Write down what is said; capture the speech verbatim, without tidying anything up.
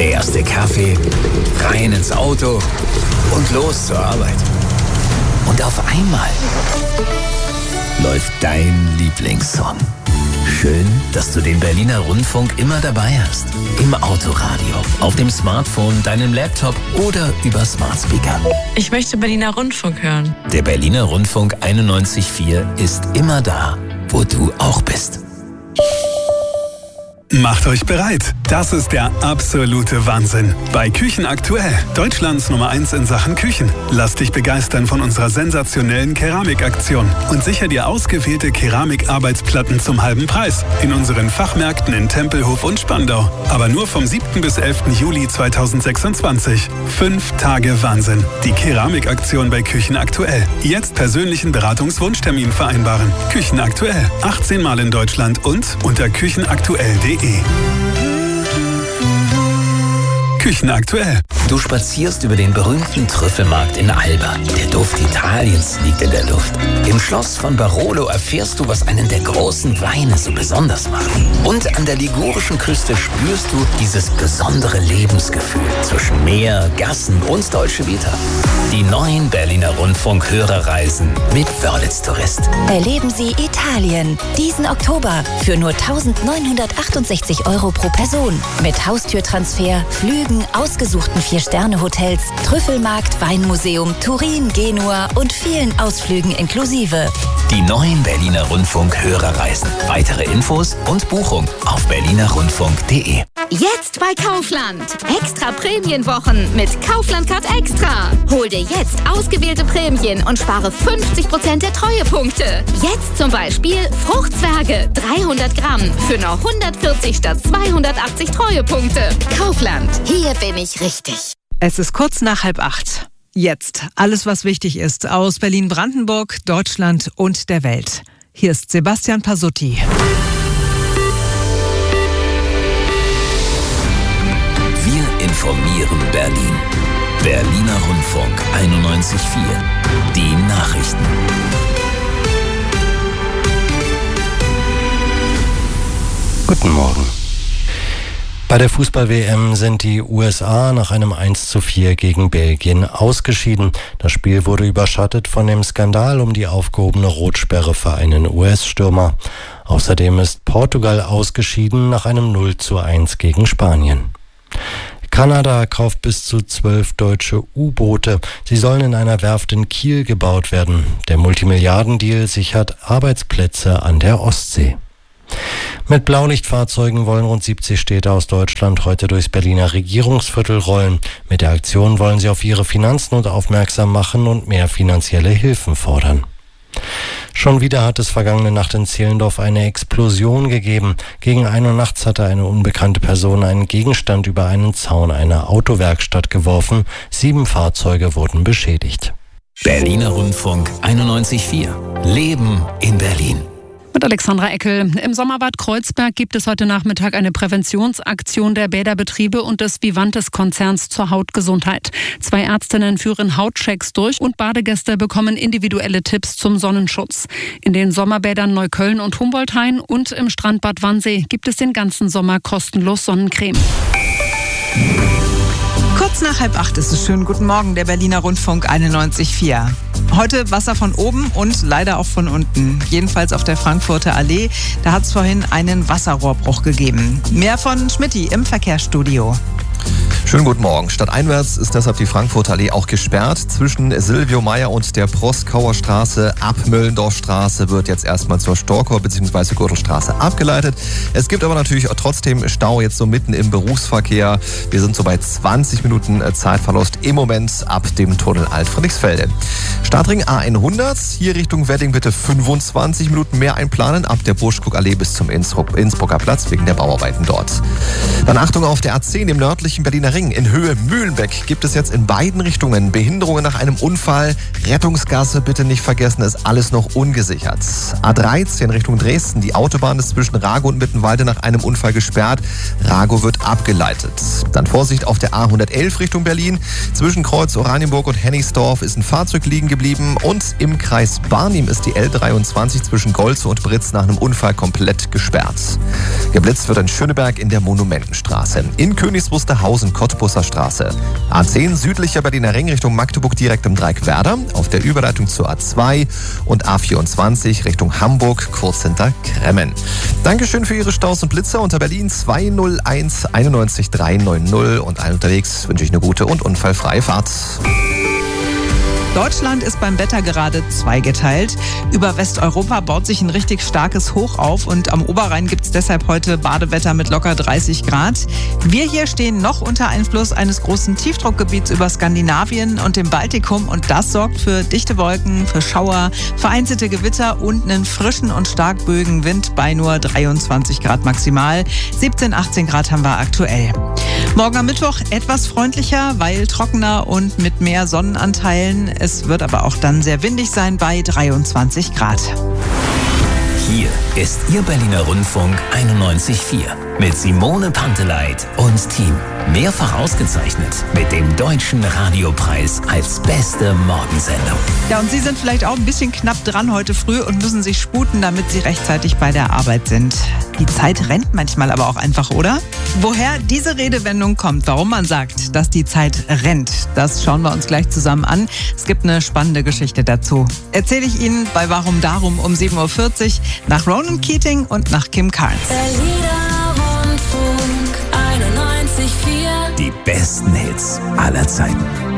Der erste Kaffee, rein ins Auto und los zur Arbeit. Und auf einmal läuft dein Lieblingssong. Schön, dass du den Berliner Rundfunk immer dabei hast. Im Autoradio, auf dem Smartphone, deinem Laptop oder über Smart Speaker. Ich möchte Berliner Rundfunk hören. Der Berliner Rundfunk einundneunzig Komma vier ist immer da, wo du auch bist. Macht euch bereit. Das ist der absolute Wahnsinn. Bei Küchen aktuell, Deutschlands Nummer eins in Sachen Küchen. Lass dich begeistern von unserer sensationellen Keramikaktion und sicher dir ausgewählte Keramikarbeitsplatten zum halben Preis in unseren Fachmärkten in Tempelhof und Spandau. Aber nur vom siebten bis elften Juli zweitausendsechsundzwanzig. Fünf Tage Wahnsinn. Die Keramikaktion bei Küchen aktuell. Jetzt persönlichen Beratungswunschtermin vereinbaren. Küchen aktuell. achtzehn Mal in Deutschland und unter küchenaktuell punkt de. Küchen aktuell. Du spazierst über den berühmten Trüffelmarkt in Alba. Der Duft Italiens liegt in der Luft. Im Schloss von Barolo erfährst du, was einen der großen Weine so besonders macht. Und an der ligurischen Küste spürst du dieses besondere Lebensgefühl zwischen Meer, Gassen und Dolce Vita. Die neuen Berliner Rundfunk-Hörerreisen mit Wörlitz Tourist. Erleben Sie Italien diesen Oktober für nur eintausendneunhundertachtundsechzig Euro pro Person. Mit Haustürtransfer, Flügen, ausgesuchten Vier-Sterne-Hotels, Trüffelmarkt, Weinmuseum, Turin, Genua und vielen Ausflügen inklusive. Die neuen Berliner Rundfunk-Hörerreisen. Weitere Infos und Buchung auf berliner rundfunk punkt de. Jetzt bei Kaufland. Extra Prämienwochen mit Kaufland Card Extra. Hol dir jetzt ausgewählte Prämien und spare fünfzig Prozent der Treuepunkte. Jetzt zum Beispiel Fruchtzwerge dreihundert Gramm für nur hundertvierzig statt zweihundertachtzig Treuepunkte. Kaufland. Hier bin ich richtig. Es ist kurz nach halb acht. Jetzt alles, was wichtig ist aus Berlin-Brandenburg, Deutschland und der Welt. Hier ist Sebastian Pasutti. Wir informieren Berlin. Berliner Rundfunk einundneunzig Komma vier. Die Nachrichten. Guten Morgen. Bei der Fußball-W M sind die U S A nach einem eins zu vier gegen Belgien ausgeschieden. Das Spiel wurde überschattet von dem Skandal um die aufgehobene Rotsperre für einen U S-Stürmer. Außerdem ist Portugal ausgeschieden nach einem null zu eins gegen Spanien. Kanada kauft bis zu zwölf deutsche U-Boote. Sie sollen in einer Werft in Kiel gebaut werden. Der Multimilliardendeal sichert Arbeitsplätze an der Ostsee. Mit Blaulichtfahrzeugen wollen rund siebzig Städte aus Deutschland heute durchs Berliner Regierungsviertel rollen. Mit der Aktion wollen sie auf ihre Finanznot aufmerksam machen und mehr finanzielle Hilfen fordern. Schon wieder hat es vergangene Nacht in Zehlendorf eine Explosion gegeben. Gegen ein Uhr nachts hatte eine unbekannte Person einen Gegenstand über einen Zaun einer Autowerkstatt geworfen. Sieben Fahrzeuge wurden beschädigt. Berliner Rundfunk einundneunzig Komma vier. Leben in Berlin. Mit Alexandra Eckel. Im Sommerbad Kreuzberg gibt es heute Nachmittag eine Präventionsaktion der Bäderbetriebe und des Vivantes-Konzerns zur Hautgesundheit. Zwei Ärztinnen führen Hautchecks durch und Badegäste bekommen individuelle Tipps zum Sonnenschutz. In den Sommerbädern Neukölln und Humboldthain und im Strandbad Wannsee gibt es den ganzen Sommer kostenlos Sonnencreme. Kurz nach halb acht ist es. Schönen guten Morgen, der Berliner Rundfunk einundneunzig Komma vier. Heute Wasser von oben und leider auch von unten. Jedenfalls auf der Frankfurter Allee. Da hat es vorhin einen Wasserrohrbruch gegeben. Mehr von Schmitty im Verkehrsstudio. Schönen guten Morgen. Stadteinwärts ist deshalb die Frankfurter Allee auch gesperrt. Zwischen Silvio Meyer und der Proskauer Straße ab Möllendorfstraße wird jetzt erstmal zur Storkower bzw. Gürtelstraße abgeleitet. Es gibt aber natürlich trotzdem Stau jetzt so mitten im Berufsverkehr. Wir sind so bei zwanzig Minuten Zeitverlust im Moment ab dem Tunnel Alt-Friedrichsfelde. Stadtring A hundert, hier Richtung Wedding bitte fünfundzwanzig Minuten mehr einplanen, ab der Buschkuck-Allee bis zum Innsbrucker Platz wegen der Bauarbeiten dort. Dann Achtung auf der A zehn im nördlichen Berliner Ring. Ring in Höhe Mühlenbeck gibt es jetzt in beiden Richtungen Behinderungen nach einem Unfall. Rettungsgasse bitte nicht vergessen, ist alles noch ungesichert. A dreizehn Richtung Dresden, die Autobahn ist zwischen Rago und Mittenwalde nach einem Unfall gesperrt. Rago wird abgeleitet. Dann Vorsicht auf der A hundertelf Richtung Berlin. Zwischen Kreuz Oranienburg und Hennigsdorf ist ein Fahrzeug liegen geblieben. Und im Kreis Barnim ist die L dreiundzwanzig zwischen Golze und Britz nach einem Unfall komplett gesperrt. Geblitzt wird in Schöneberg in der Monumentenstraße. In Königs Wusterhausen-Cottbusser Straße. A zehn südlicher Berliner Ring Richtung Magdeburg direkt im Dreieck Werder. Auf der Überleitung zur A zwei und A vierundzwanzig Richtung Hamburg kurz hinter Kremmen. Dankeschön für Ihre Staus und Blitzer unter Berlin zwei null eins einundneunzig drei neun null und allen unterwegs wünsche ich eine gute und unfallfreie Fahrt. Deutschland ist beim Wetter gerade zweigeteilt. Über Westeuropa baut sich ein richtig starkes Hoch auf und am Oberrhein gibt es deshalb heute Badewetter mit locker dreißig Grad. Wir hier stehen noch unter Einfluss eines großen Tiefdruckgebiets über Skandinavien und dem Baltikum und das sorgt für dichte Wolken, für Schauer, vereinzelte Gewitter und einen frischen und stark böigen Wind bei nur dreiundzwanzig Grad maximal. siebzehn, achtzehn Grad haben wir aktuell. Morgen am Mittwoch etwas freundlicher, weil trockener und mit mehr Sonnenanteilen. Es wird aber auch dann sehr windig sein bei dreiundzwanzig Grad. Hier ist Ihr Berliner Rundfunk einundneunzig Komma vier mit Simone Panteleit und Team. Mehrfach ausgezeichnet mit dem Deutschen Radiopreis als beste Morgensendung. Ja, und Sie sind vielleicht auch ein bisschen knapp dran heute früh und müssen sich sputen, damit Sie rechtzeitig bei der Arbeit sind. Die Zeit rennt manchmal aber auch einfach, oder? Woher diese Redewendung kommt, warum man sagt, dass die Zeit rennt, das schauen wir uns gleich zusammen an. Es gibt eine spannende Geschichte dazu. Erzähle ich Ihnen bei Warum Darum um sieben Uhr vierzig nach Ronan Keating und nach Kim Carnes. Berliner Rundfunk einundneunzig Komma vier. Die besten Hits aller Zeiten.